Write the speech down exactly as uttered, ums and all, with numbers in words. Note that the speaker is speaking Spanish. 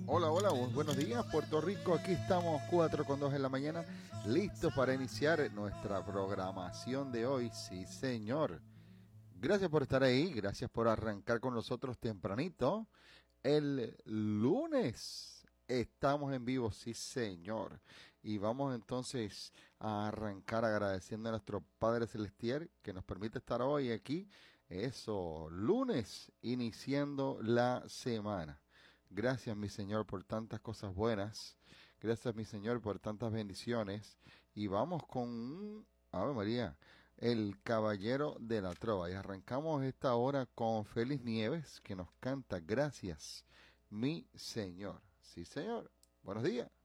Hola, hola, bu- buenos días Puerto Rico, aquí estamos cuatro con dos en la mañana, listos para iniciar nuestra programación de hoy, sí señor. Gracias por estar ahí, gracias por arrancar con nosotros tempranito. El lunes estamos en vivo, sí señor. Y vamos entonces a arrancar agradeciendo a nuestro Padre Celestial que nos permite estar hoy aquí. Eso, lunes, iniciando la semana. Gracias mi Señor por tantas cosas buenas. Gracias mi Señor por tantas bendiciones. Y vamos con un Ave María, el Caballero de la Trova. Y arrancamos esta hora con Félix Nieves, que nos canta Gracias, mi Señor. Sí, Señor. Buenos días.